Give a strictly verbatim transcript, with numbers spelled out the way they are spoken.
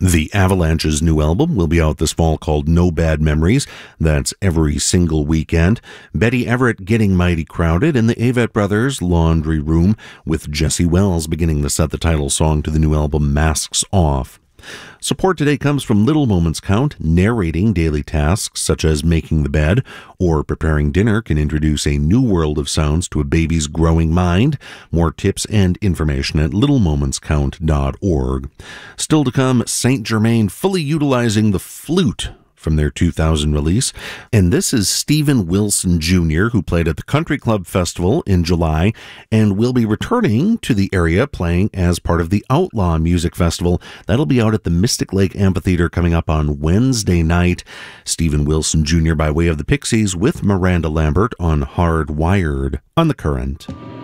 The Avalanche's new album will be out this fall called No Bad Memories. That's every single weekend. Betty Everett Getting Mighty Crowded, and the Avett Brothers Laundry Room, with Jesse Wells beginning to set the title song to the new album Masks Off. Support today comes from Little Moments Count. Narrating daily tasks such as making the bed or preparing dinner can introduce a new world of sounds to a baby's growing mind. More tips and information at little moments count dot org. Still to come, Saint Germain fully utilizing the flute from their two thousand release. And this is Steven Wilson Junior, who played at the Country Club Festival in July and will be returning to the area playing as part of the Outlaw Music Festival. That'll be out at the Mystic Lake Amphitheater coming up on Wednesday night. Steven Wilson Junior by way of the Pixies with Miranda Lambert on Hardwired on The Current.